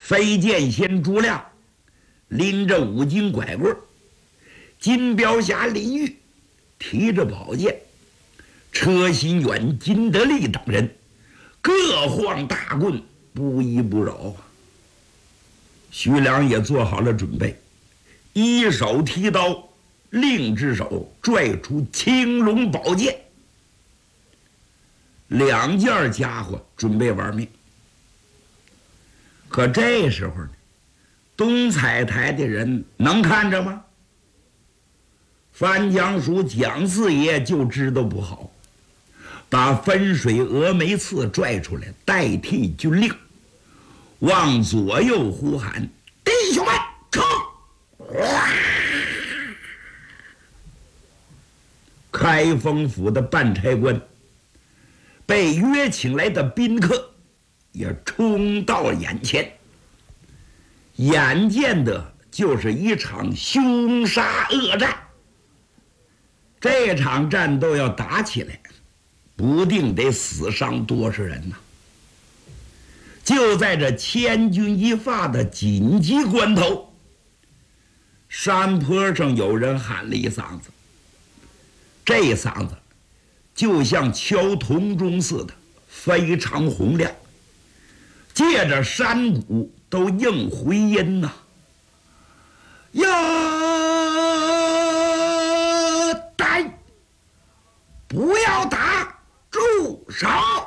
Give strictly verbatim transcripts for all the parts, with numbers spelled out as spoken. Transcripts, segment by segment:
飞剑仙朱亮拎着五斤拐棍，金镖侠林玉提着宝剑，车心远、金德利等人各晃大棍，不依不饶啊。徐良也做好了准备，一手提刀，另只手拽出青龙宝剑，两件家伙准备玩命。可这时候呢，东彩台的人能看着吗？范江叔蒋四爷就知道不好，把分水峨眉刺拽出来代替军令，往左右呼喊：弟兄们冲！开封府的办差官被约请来的宾客也冲到眼前，眼见的就是一场凶杀恶战。这场战斗要打起来，不定得死伤多少人呢？就在这千钧一发的紧急关头，山坡上有人喊了一嗓子，这嗓子就像敲铜钟似的，非常洪亮，借着山谷都应回音呐、啊！要打，不要打，住手！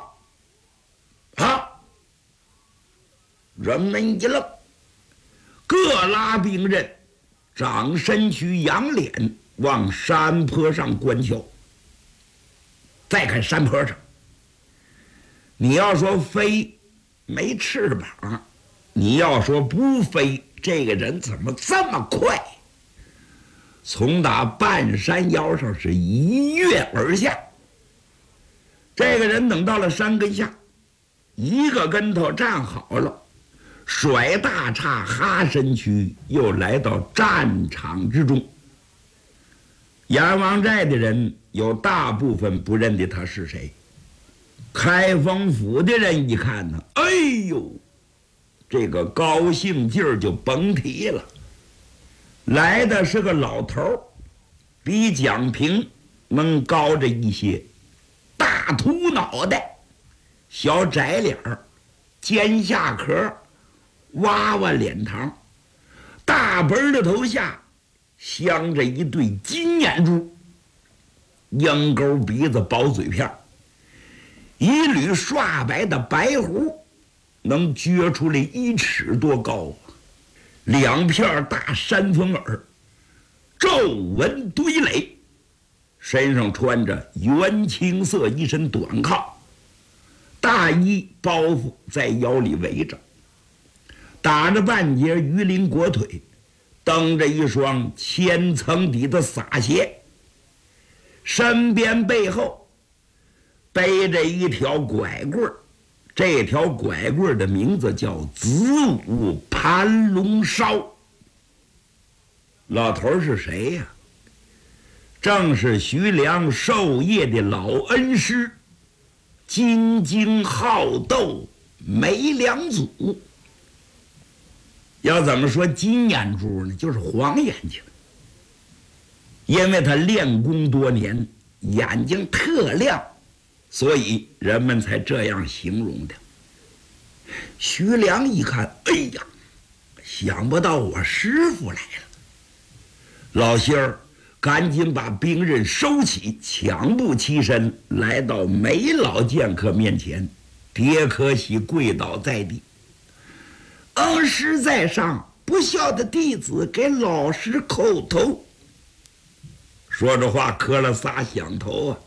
啊！人们一愣，各拉兵刃，长身躯，仰脸往山坡上观瞧。再看山坡上，你要说飞没翅膀，你要说不飞，这个人怎么这么快？从打半山腰上是一跃而下。这个人等到了山根下，一个跟头站好了，甩大叉，哈身躯，又来到战场之中。阎王寨的人有大部分不认得他是谁，开封府的人一看呢，哎呦，这个高兴劲儿就甭提了。来的是个老头，比蒋平能高着一些，大秃脑袋，小窄脸儿，尖下壳，娃娃脸膛，大本的头下镶着一对金眼珠，鹰钩鼻子，薄嘴片，一缕刷白的白胡能撅出来一尺多高，两片大山峰耳，皱纹堆垒，身上穿着原青色一身短裓，大衣包袱在腰里围着，打着半截鱼鳞裹腿，蹬着一双千层底的洒鞋，身边背后背着一条拐棍儿，这条拐棍儿的名字叫子午盘龙梢。老头是谁呀？正是徐良授业的老恩师，金睛好斗梅良祖。要怎么说金眼珠呢？就是黄眼睛，因为他练功多年，眼睛特亮，所以人们才这样形容的。徐良一看，哎呀，想不到我师傅来了。老仙儿赶紧把兵刃收起，抢步起身，来到梅老剑客面前，迭可喜跪倒在地。恩师在上，不孝的弟子给老师叩头。说着话磕了仨响头啊。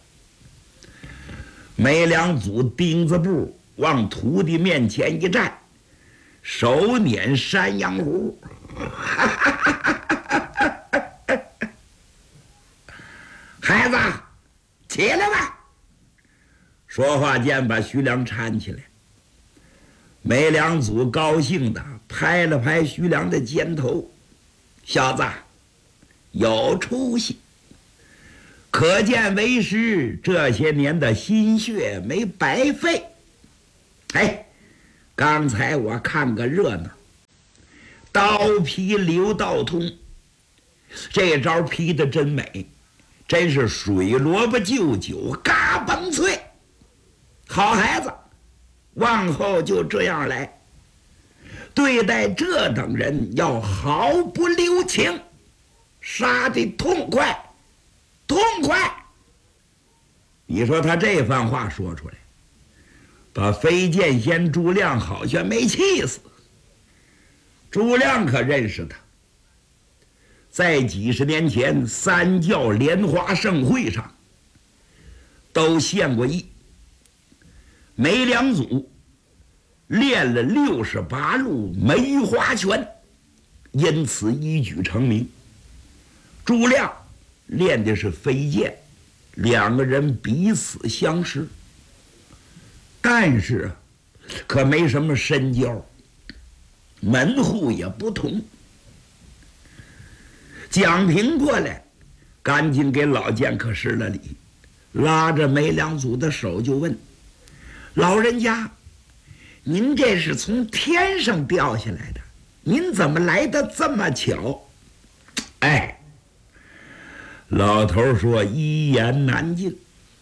梅良祖钉子步往徒弟面前一站，手捻山羊胡，孩子起来吧。说话间把徐良搀起来。梅良祖高兴的拍了拍徐良的肩头，小子有出息，可见为师这些年的心血没白费。哎，刚才我看个热闹， 刀劈刘道通，这招劈得真美，真是水萝卜就酒，嘎嘣脆。好孩子，往后就这样来，对待这等人要毫不留情，杀得痛快，痛快。你说他这番话说出来，把飞剑仙朱亮好像没气死。朱亮可认识他，在几十年前三教莲花盛会上都献过艺。梅良祖练了六十八路梅花拳，因此一举成名。朱亮练的是飞剑，两个人彼此相识，但是可没什么深交，门户也不同。蒋平过来，赶紧给老剑客施了礼，拉着梅良祖的手就问：老人家，您这是从天上掉下来的，您怎么来的这么巧？哎，老头说一言难尽。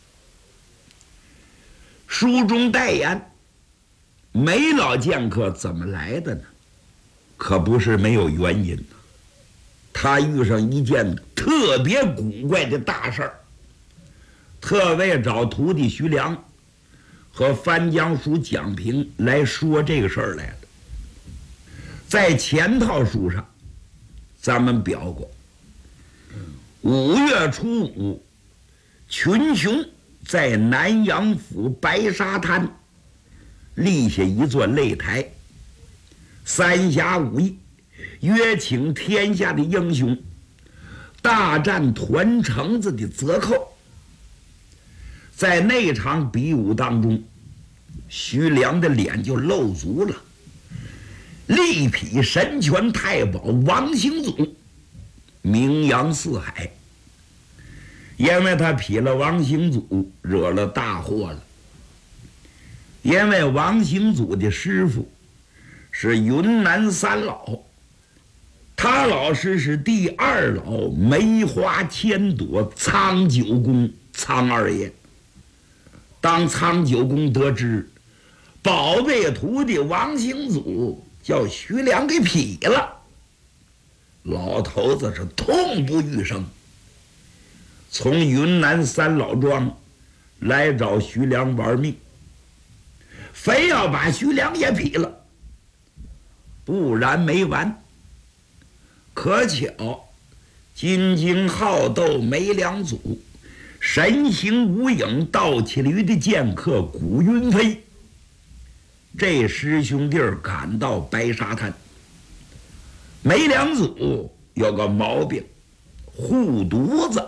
书中代言，梅老剑客怎么来的呢？可不是没有原因。他遇上一件特别古怪的大事儿，特为找徒弟徐良和番江叔蒋平来说这个事儿来了。在前套书上咱们表过，五月初五，群雄在南阳府白沙滩立下一座擂台，三侠五义约请天下的英雄大战团城子的贼寇。在那场比武当中，徐良的脸就露足了，力匹神拳太保王兴祖名扬四海。因为他匹了王兴祖，惹了大祸了。因为王兴祖的师傅是云南三老，他老师是第二老梅花千朵苍九公苍二爷。当苍九公得知宝贝徒弟王兴祖叫徐良给劈了，老头子是痛不欲生，从云南三老庄来找徐良玩命，非要把徐良也劈了，不然没完。可巧金睛好斗梅良祖神行无影倒骑驴的剑客古云飞，这师兄弟儿赶到白沙滩。梅良祖有个毛病，护犊子。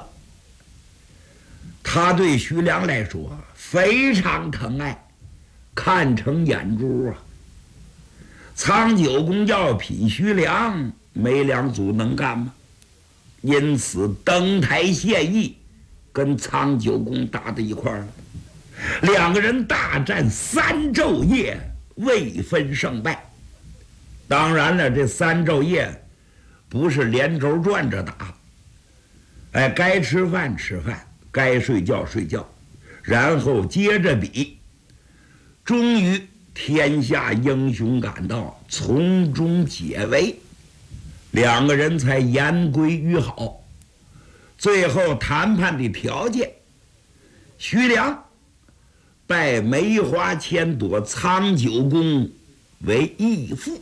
他对徐良来说非常疼爱，看成眼珠啊。苍九公要劈徐良，梅良祖能干吗？因此登台献艺，跟苍九公打到一块儿了。两个人大战三昼夜，未分胜败。当然了，这三昼夜不是连轴转着打，哎，该吃饭吃饭，该睡觉睡觉，然后接着比。终于天下英雄赶到，从中解围，两个人才言归于好。最后谈判的条件，徐良拜梅花千朵苍九公为义父，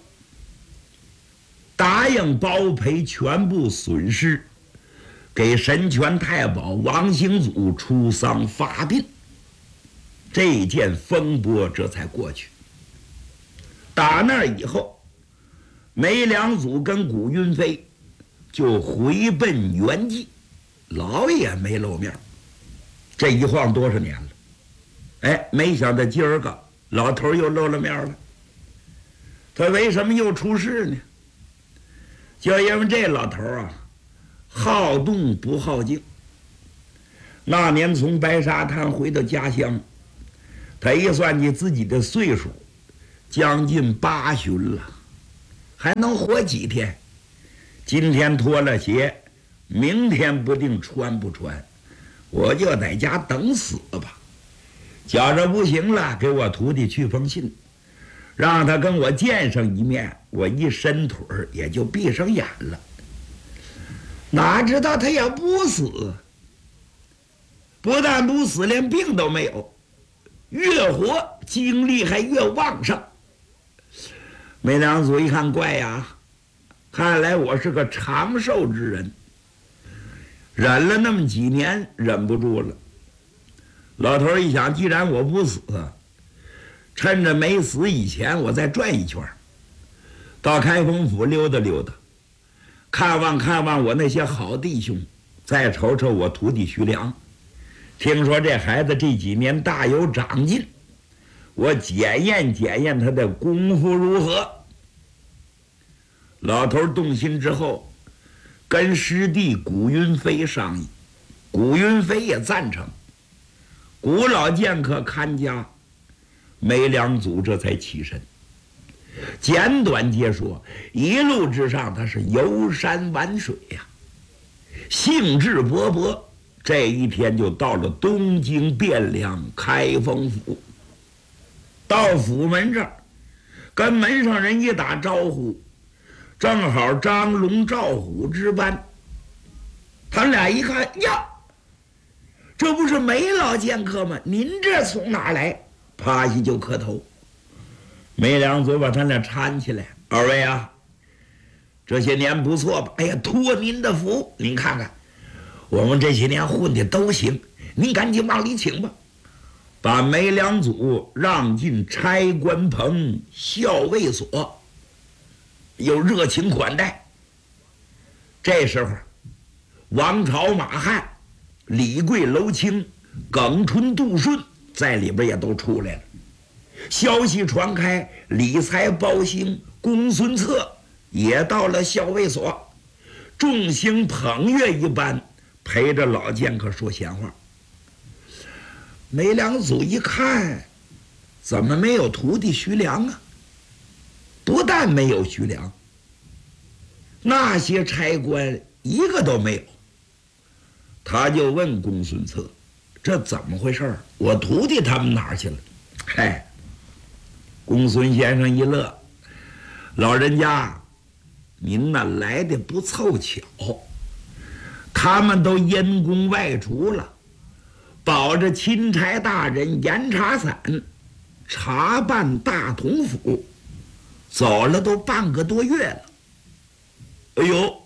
答应包赔全部损失，给神拳太保王兴祖出丧发殡。这件风波这才过去。打那以后，梅良祖跟古云飞就回奔原籍，老也没露面。这一晃多少年了，哎，没想到今儿个老头又露了面了。他为什么又出事呢？就因为这老头啊，好动不好静。那年从白沙滩回到家乡，他一算计自己的岁数，将近八旬了， 还能活几天？今天脱了鞋，明天不定穿不穿，我就在家等死吧。觉着不行了，给我徒弟去封信，让他跟我见上一面，我一伸腿儿也就闭上眼了。哪知道他也不死，不但不死，连病都没有，越活精力还越旺盛。梅良祖一看怪呀，看来我是个长寿之人，忍了那么几年，忍不住了。老头一想，既然我不死，趁着没死以前，我再转一圈，到开封府溜达溜达，看望看望我那些好弟兄，再瞅瞅我徒弟徐良。听说这孩子这几年大有长进，我检验检验他的功夫如何。老头动心之后，跟师弟古云飞商议，古云飞也赞成。古老剑客看家，梅良祖这才起身。简短截说，一路之上他是游山玩水呀、啊，兴致勃勃。这一天就到了东京汴梁开封府。到府门这儿，跟门上人一打招呼，正好张龙赵虎值班。他俩一看呀，这不是梅老剑客吗？您这从哪儿来？趴下就磕头。梅良祖把他俩搀起来，二位啊，这些年不错吧？哎呀，托您的福，您看看，我们这些年混的都行，您赶紧往里请吧。把梅良祖让进差官棚校尉所，又热情款待。这时候，王朝、马汉、李贵、娄清、耿春、杜顺在里边也都出来了。消息传开，李才、包兴、公孙策也到了校尉所，众星捧月一般，陪着老剑客说闲话。梅良祖一看，怎么没有徒弟徐良啊？不但没有徐良，那些差官一个都没有。他就问公孙策：“这怎么回事？我徒弟他们哪儿去了？”嗨，公孙先生一乐：“老人家，您那来的不凑巧，他们都因公外出了。”保着钦差大人严查散查办大同府，走了都半个多月了。哎呦，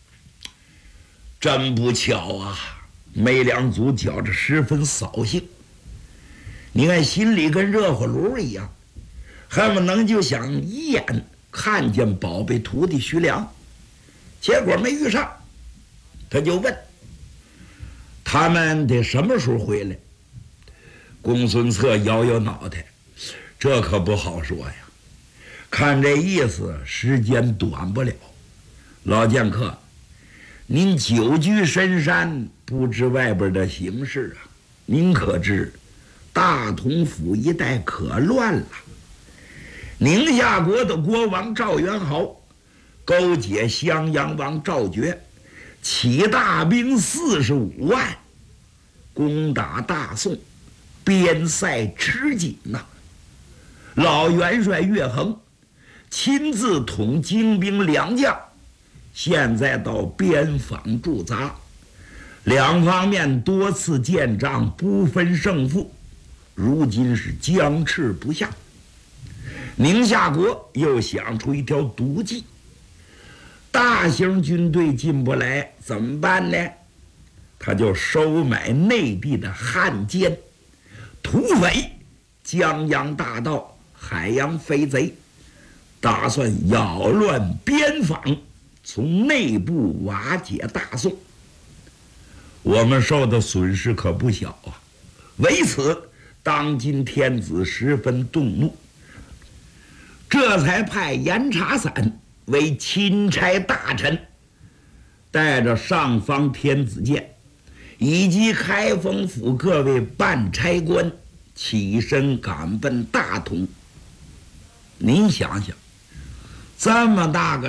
真不巧啊！梅良祖觉着十分扫兴，你看心里跟热乎炉一样，恨不能就想一眼看见宝贝徒弟徐良，结果没遇上。他就问他们得什么时候回来？公孙策摇摇脑袋，这可不好说呀。看这意思，时间短不了。老剑客，您久居深山，不知外边的形势啊。您可知，大同府一带可乱了。宁夏国的国王赵元豪勾结襄阳王赵觉，起大兵四十五万，攻打大宋，边塞吃紧呐、啊。老元帅岳衡亲自统精兵良将，现在到边防驻扎，两方面多次建仗，不分胜负，如今是僵持不下。宁夏国又想出一条毒计，大型军队进不来，怎么办呢？他就收买内地的汉奸、土匪、江洋大盗、海洋飞贼，打算扰乱边防，从内部瓦解大宋。我们受的损失可不小啊！为此，当今天子十分动怒，这才派严查散为钦差大臣，带着上方天子监以及开封府各位办差官起身赶奔大同。您想想， 这么大个